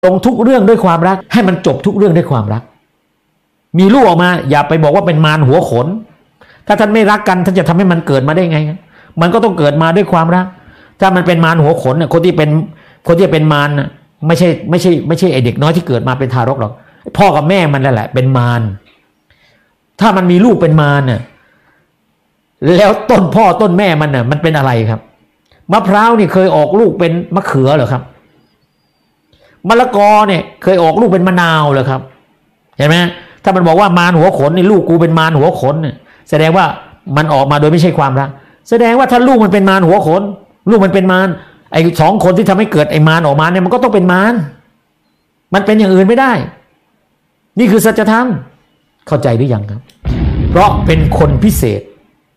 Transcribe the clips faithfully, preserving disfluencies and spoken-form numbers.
ลงทุกเรื่องด้วยความรักให้มันจบทุกเรื่องด้วยความรักมีลูกออกมาอย่าไปบอกว่าเป็นมารหัวขนถ้าท่านไม่รักกันท่านจะทำให้มันเกิดมาได้ไงมันก็ต้องเกิดมาด้วยความรักถ้ามันเป็นมารหัวขนน่ะคนที่เป็นคนที่เป็นมารน่ะไม่ใช่ไม่ใช่ไม่ใช่ไอเด็กน้อยที่เกิดมาเป็นทารกหรอกพ่อกับแม่มันนั่นแหละเป็นมารถ้ามันมีลูกเป็นมารน่ะแล้วต้นพ่อต้นแม่มันน่ะมันเป็นอะไรครับมะพร้าวนี่เคยออกลูกเป็นมะเขือเหรอครับมะละกอเนี่ยเคยออกลูกเป็นมะนาวเหรอครับเห็นไหมถ้ามันบอกว่ามารหัวขนนี่ลูกกูเป็นมารหัวขนเนี่ยแสดงว่ามันออกมาโดยไม่ใช่ความรักแสดงว่าถ้าลูกมันเป็นมารหัวขนลูกมันเป็นมารไอ้สองคนที่ทำให้เกิดไอ้มารออกมาเนี่ยมันก็ต้องเป็นมารมันเป็นอย่างอื่นไม่ได้นี่คือสัจธรรมเข้าใจหรือยังครับเพราะเป็นคนพิเศษ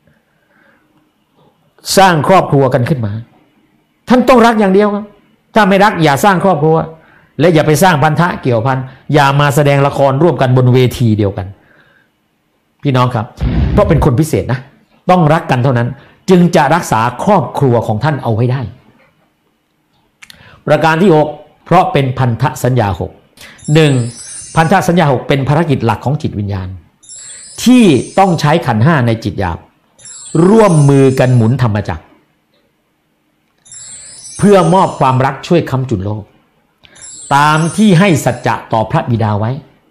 สร้างครอบครัวกันขึ้นมาท่านต้องรักอย่างเดียวครับถ้าไม่รักอย่าสร้างครอบครัวและอย่าไปสร้างพันธะเกี่ยวพันอย่ามาแสดงละครร่วมกันบนเวทีเดียวกันพี่น้องครับเพราะเป็นคนพิเศษนะต้องรักกันเท่านั้นจึงจะรักษาครอบครัวของท่านเอาไว้ได้ประการที่หกเพราะเป็นพันธสัญญาหก หนึ่งพันธสัญญาหกเป็นภารกิจหลักของจิตวิญญาณที่ต้องใช้ขันธ์ห้าในจิตหยาบร่วมมือกันหมุนธรรมจักรเพื่อมอบความรักช่วยค้ำจุนโลกตามที่ให้สัจจะต่อพระบิดาไว้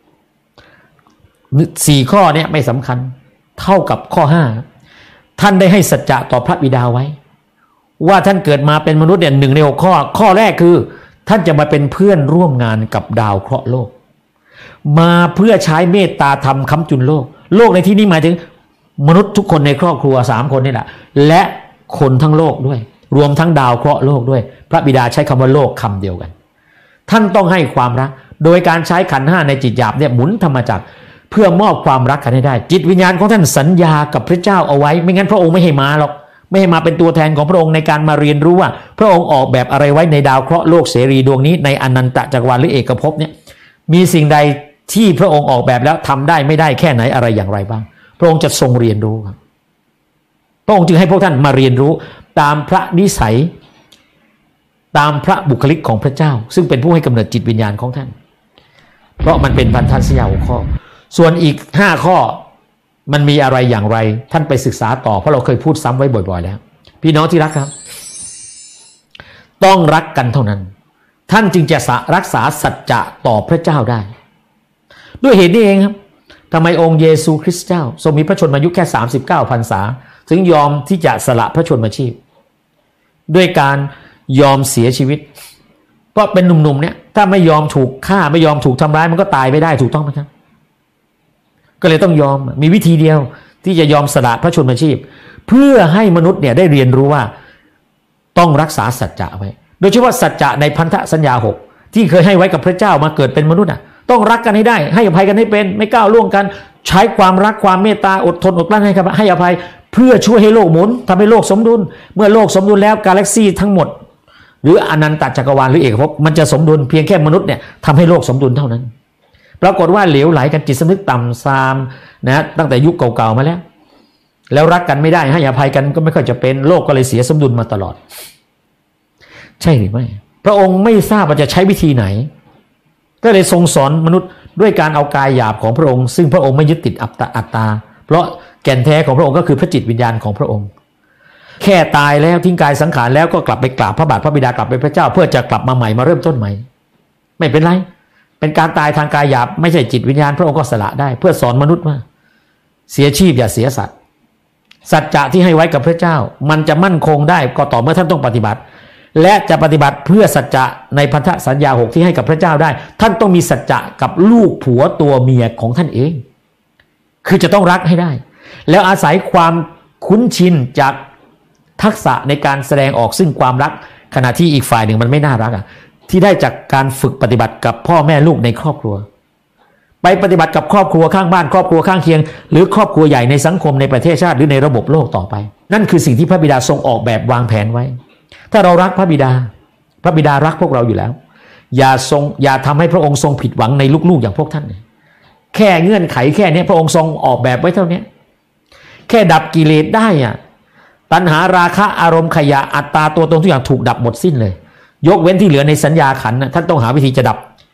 สี่ข้อนี้ไม่สำคัญเท่ากับข้อห้าท่านได้ให้สัจจะต่อพระบิดาไว้ว่าท่านเกิดมาเป็นมนุษย์เนี่ยหนึ่งในหกข้อข้อแรกคือท่านจะมาเป็นเพื่อนร่วมงานกับดาวเคราะห์โลกมาเพื่อใช้เมตตาธรรมค้ำจุนโลกโลกในที่นี้หมายถึงมนุษย์ทุกคนในครอบครัวสามคนนี่แหละและคนทั้งโลกด้วยรวมทั้งดาวเคราะห์โลกด้วยพระบิดาใช้คำว่าโลกคำเดียวกันท่านต้องให้ความรักโดยการใช้ขันธ์ห้าในจิตหยาบเนี่ยหมุนธรรมจักรเพื่อมอบความรักกันให้ได้จิตวิญญาณของท่านสัญญากับพระเจ้าเอาไว้ไม่งั้นพระองค์ไม่ให้มาหรอกไม่ให้มาเป็นตัวแทนของพระองค์ในการมาเรียนรู้ว่าพระองค์ออกแบบอะไรไว้ในดาวเคราะห์โลกเสรีดวงนี้ในอนันตจักรวาลหรือเอกภพเนี่ยมีสิ่งใดที่พระองค์ออกแบบแล้วทำได้ไม่ได้แค่ไหนอะไรอย่างไรบ้างพระองค์จะทรงเรียนรู้ครับพระองค์จึงให้พวกท่านมาเรียนรู้ตามพระนิสัยตามพระบุคลิกของพระเจ้าซึ่งเป็นผู้ให้กำเนิดจิตวิญญาณของท่านเพราะมันเป็นพันธสัญญาหกข้อส่วนอีกห้าข้อมันมีอะไรอย่างไรท่านไปศึกษาต่อเพราะเราเคยพูดซ้ำไว้บ่อยๆแล้วพี่น้องที่รักครับต้องรักกันเท่านั้นท่านจึงจะรักษาสัจจะต่อพระเจ้าได้ด้วยเหตุนี้เองครับทำไมองค์เยซูคริสต์เจ้าทรงมีพระชนมายุแค่สามสิบเก้าพรรษาถึงยอมที่จะสละพระชนมาชีพด้วยการยอมเสียชีวิตเพราะเป็นหนุ่มๆเนี่ยถ้าไม่ยอมถูกฆ่าไม่ยอมถูกทำร้ายมันก็ตายไม่ได้ถูกต้องไหมครับก็เลยต้องยอมมีวิธีเดียวที่จะยอมสละพระชนมาชีพเพื่อให้มนุษย์เนี่ยได้เรียนรู้ว่าต้องรักษาสัจจะไว้โดยเฉพาะสัจจะในพันธสัญญาหกที่เคยให้ไว้กับพระเจ้ามาเกิดเป็นมนุษย์อ่ะต้องรักกันให้ได้ให้อภัยกันให้เป็นไม่ก้าวล่วงกันใช้ความรักความเมตตาอดทนอดกลั้นให้ครับให้อภัยเพื่อช่วยให้โลกหมุนทำให้โลกสมดุลเมื่อโลกสมดุลแล้วกาแล็กซี่ทั้งหมดหรืออนันตจักรวาลหรือเอกภพมันจะสมดุลเพียงแค่มนุษย์เนี่ยทำให้โลกสมดุลเท่านั้นปรากฏว่าเหลวไหลกันจิตสำนึกต่ำทรามนะตั้งแต่ยุคเก่าๆมาแล้วแล้วรักกันไม่ได้ให้อภัยกันก็ไม่ค่อยจะเป็นโลกก็เลยเสียสมดุลมาตลอดใช่หรือไม่พระองค์ไม่ทราบว่าจะใช้วิธีไหนก็เลยทรงสอนมนุษย์ด้วยการเอากายหยาบของพระองค์ซึ่งพระองค์ไม่ยึดติดอัตตาอัตตาเพราะแก่นแท้ของพระองค์ก็คือพระจิตวิญญาณของพระองค์แค่ตายแล้วทิ้งกายสังขารแล้วก็กลับไปกราบพระบาทพระบิดากลับไปพระเจ้าเพื่อจะกลับมาใหม่มาเริ่มต้นใหม่ไม่เป็นไรเป็นการตายทางกายหยาบไม่ใช่จิตวิญญาณพระองค์ก็สละได้เพื่อสอนมนุษย์ว่าเสียชีพอย่าเสียสัตว์สัจจะที่ให้ไว้กับพระเจ้ามันจะมั่นคงได้ก็ต่อเมื่อท่านต้องปฏิบัติและจะปฏิบัติเพื่อสัจจะในพันธสัญญาหกที่ให้กับพระเจ้าได้ท่านต้องมีสัจจะกับลูกผัวตัวเมียของท่านเองคือจะต้องรักให้ได้แล้วอาศัยความคุ้นชินจากทักษะในการแสดงออกซึ่งความรักขณะที่อีกฝ่ายหนึ่งมันไม่น่ารักอ่ะที่ได้จากการฝึกปฏิบัติกับพ่อแม่ลูกในครอบครัวไปปฏิบัติกับครอบครัวข้างบ้านครอบครัวข้างเคียงหรือครอบครัวใหญ่ในสังคมในประเทศชาติหรือในระบบโลกต่อไปนั่นคือสิ่งที่พระบิดาทรงออกแบบวางแผนไว้ถ้าเรารักพระบิดาพระบิดารักพวกเราอยู่แล้วอย่าทรงอย่าทำให้พระองค์ทรงผิดหวังในลูกๆอย่างพวกท่านแค่เงื่อนไขแค่นี้พระองค์ทรงออกแบบไว้เท่านี้แค่ดับกิเลสได้อ่ะตัณหาราคะอารมณ์ขยะอัตตาตัวตนทุกอย่างถูกดับหมดสิ้นเลยยกเว้นที่เหลือในสัญญาขันธ์ท่านต้องหาวิธีจะดับ